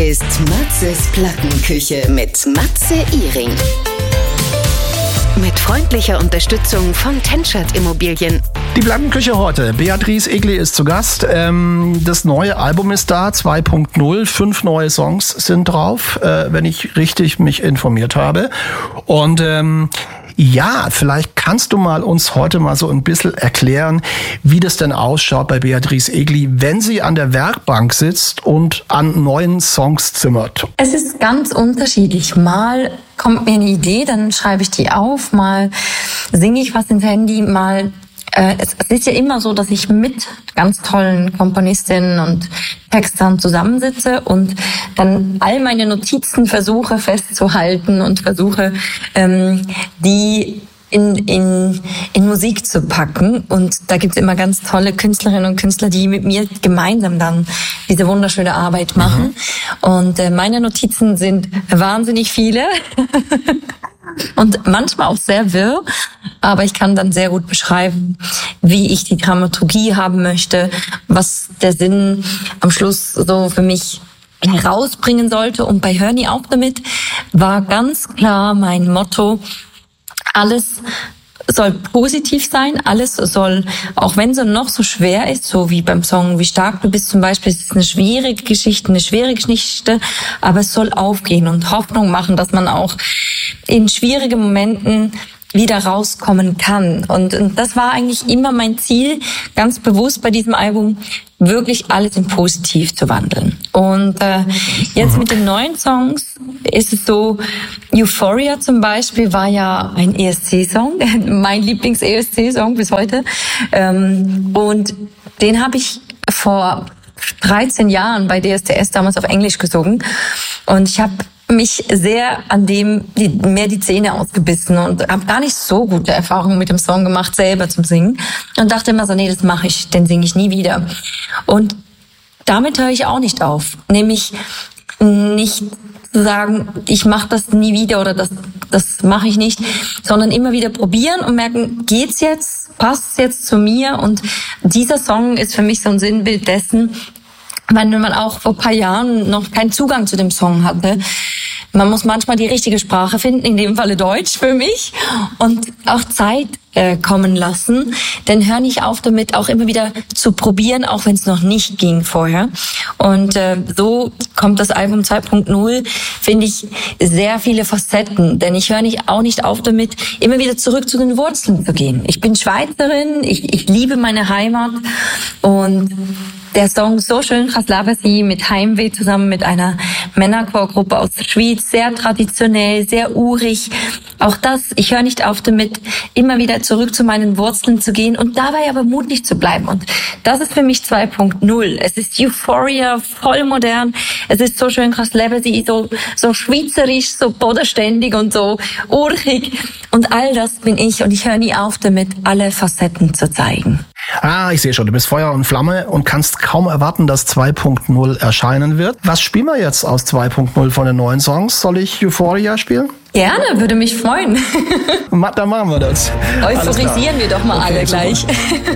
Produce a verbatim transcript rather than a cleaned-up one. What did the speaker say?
ist Matzes Plattenküche mit Matze Ihring. Mit freundlicher Unterstützung von Tenschert Immobilien. Die Plattenküche heute. Beatrice Egli ist zu Gast. Ähm, das neue Album ist da, zwei Punkt null. Fünf neue Songs sind drauf, äh, wenn ich richtig mich informiert habe. Und ähm, ja, vielleicht kannst du mal uns heute mal so ein bisschen erklären, wie das denn ausschaut bei Beatrice Egli, wenn sie an der Werkbank sitzt und an neuen Songs zimmert. Es ist ganz unterschiedlich. Mal kommt mir eine Idee, dann schreibe ich die auf, mal singe ich was ins Handy, mal äh, es, es ist ja immer so, dass ich mit ganz tollen Komponistinnen und Textern zusammensitze und dann all meine Notizen versuche festzuhalten und versuche, ähm, die in, in, in Musik zu packen. Und da gibt's immer ganz tolle Künstlerinnen und Künstler, die mit mir gemeinsam dann diese wunderschöne Arbeit machen. Mhm. Und äh, meine Notizen sind wahnsinnig viele und manchmal auch sehr wirr, aber ich kann dann sehr gut beschreiben, wie ich die Dramaturgie haben möchte, was der Sinn am Schluss so für mich herausbringen sollte. Und bei Hör nie auf damit war ganz klar mein Motto: Alles soll positiv sein, alles soll, auch wenn es noch so schwer ist, so wie beim Song Wie stark du bist zum Beispiel, es ist eine schwierige Geschichte, eine schwere Geschichte, aber es soll aufgehen und Hoffnung machen, dass man auch in schwierigen Momenten wieder rauskommen kann. Und, und das war eigentlich immer mein Ziel, ganz bewusst bei diesem Album, wirklich alles in positiv zu wandeln. Und äh, jetzt mit den neuen Songs ist es so, Euphoria zum Beispiel war ja ein E S C-Song, mein Lieblings-E S C-Song bis heute. Ähm, und den habe ich vor dreizehn Jahren bei D S D S damals auf Englisch gesungen. Und ich habe mich sehr an dem die, mehr die Zähne ausgebissen und habe gar nicht so gute Erfahrungen mit dem Song gemacht, selber zum Singen. Und dachte immer so, nee, das mache ich, den singe ich nie wieder. Und damit höre ich auch nicht auf. Nämlich nicht zu sagen, ich mache das nie wieder oder das das mache ich nicht, sondern immer wieder probieren und merken, geht's jetzt, passt's jetzt zu mir? Und dieser Song ist für mich so ein Sinnbild dessen, wenn man auch vor ein paar Jahren noch keinen Zugang zu dem Song hatte. Man muss manchmal die richtige Sprache finden, in dem Falle Deutsch für mich, und auch Zeit äh, kommen lassen. Denn hör nicht auf damit, auch immer wieder zu probieren, auch wenn es noch nicht ging vorher. Und äh, so kommt das Album zwei Punkt null, finde ich, sehr viele Facetten. Denn ich höre nicht, auch nicht auf damit, immer wieder zurück zu den Wurzeln zu gehen. Ich bin Schweizerin, ich, ich liebe meine Heimat, und der Song So schön Kraslava-Sie mit Heimweh zusammen mit einer Männerchorgruppe aus der Schweiz, sehr traditionell, sehr urig. Auch das, ich höre nicht auf damit, immer wieder zurück zu meinen Wurzeln zu gehen und dabei aber mutig zu bleiben. Und das ist für mich zwei Punkt null. Es ist Euphoria, voll modern. Es ist So schön Kraslava-Sie, so, so schweizerisch, so bodenständig und so urig. Und all das bin ich, und ich höre nie auf damit, alle Facetten zu zeigen. Ah, ich sehe schon, du bist Feuer und Flamme und kannst kaum erwarten, dass zwei Punkt null erscheinen wird. Was spielen wir jetzt aus zwei Punkt null von den neuen Songs? Soll ich Euphoria spielen? Gerne, würde mich freuen. Dann machen wir das. Euphorisieren wir doch mal okay, alle gleich.